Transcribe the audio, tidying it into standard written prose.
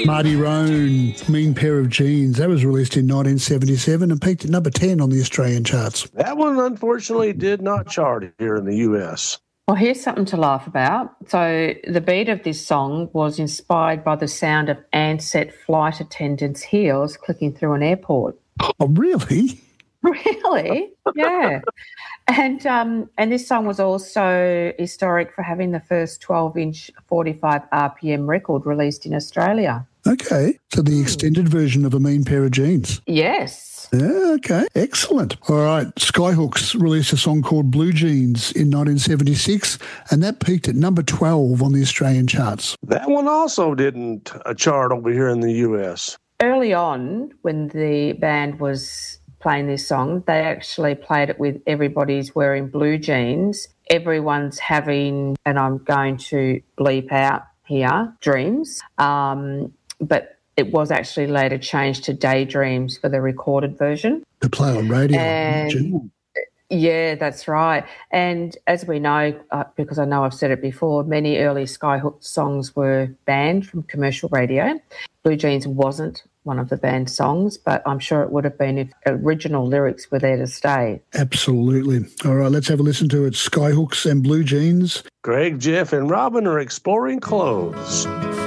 Marty Roan, Mean Pair of Jeans. That was released in 1977 and peaked at number 10 on the Australian charts. That one, unfortunately, did not chart here in the US. Well, here's something to laugh about. So the beat of this song was inspired by the sound of Ansett flight attendants' heels clicking through an airport. Oh, really? Really? Yeah. And this song was also historic for having the first 12-inch 45 RPM record released in Australia. Okay. So the extended version of A Mean Pair of Jeans. Yes. Yeah, okay. Excellent. All right. Skyhooks released a song called Blue Jeans in 1976, and that peaked at number 12 on the Australian charts. That one also didn't chart over here in the US. Early on, when the band was playing this song, they actually played it with Everybody's Wearing Blue Jeans. Everyone's having, and I'm going to bleep out here, dreams. But it was actually later changed to Daydreams for the recorded version. To play on radio. Yeah, that's right. And as we know, because I know I've said it before, many early Skyhook songs were banned from commercial radio. Blue Jeans wasn't one of the banned songs, but I'm sure it would have been if original lyrics were there to stay. Absolutely. All right, let's have a listen to it. Skyhooks and Blue Jeans. Greg, Jeff, and Robin are exploring clothes.